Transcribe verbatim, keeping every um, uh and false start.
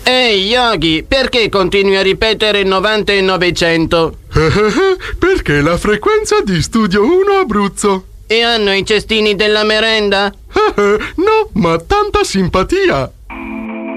Ehi, Yogi, perché continui a ripetere novanta e novecento? Perché la frequenza di Studio uno Abruzzo. E hanno i cestini della merenda? No, ma tanta simpatia.